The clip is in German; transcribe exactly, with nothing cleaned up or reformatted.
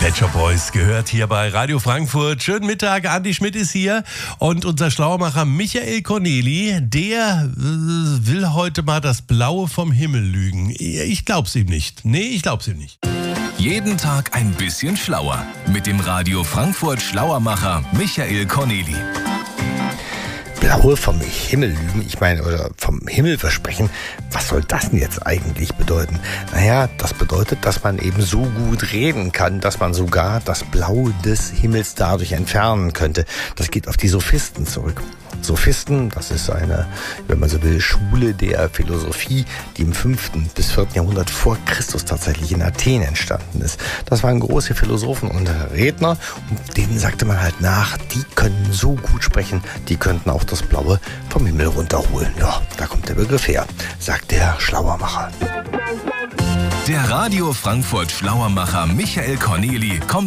Pet Shop Boys gehört hier bei Radio Frankfurt. Schönen Mittag, Andi Schmidt ist hier und unser Schlauermacher Michael Corneli, der äh, will heute mal das Blaue vom Himmel lügen. Ich glaub's ihm nicht. Nee, ich glaub's ihm nicht. Jeden Tag ein bisschen schlauer mit dem Radio Frankfurt Schlauermacher Michael Corneli. Blaue vom Himmel lügen, ich meine, oder vom Himmel versprechen, was soll das denn jetzt eigentlich bedeuten? Naja, das bedeutet, dass man eben so gut reden kann, dass man sogar das Blau des Himmels dadurch entfernen könnte. Das geht auf die Sophisten zurück. Sophisten, das ist eine, wenn man so will, Schule der Philosophie, die im fünften bis vierten Jahrhundert vor Christus tatsächlich in Athen entstanden ist. Das waren große Philosophen und Redner und denen sagte man halt nach, die können so gut sprechen, die könnten auch das Blaue vom Himmel runterholen. Ja, da kommt der Begriff her, sagt der Schlauermacher. Der Radio Frankfurt Schlauermacher Michael Corneli kommt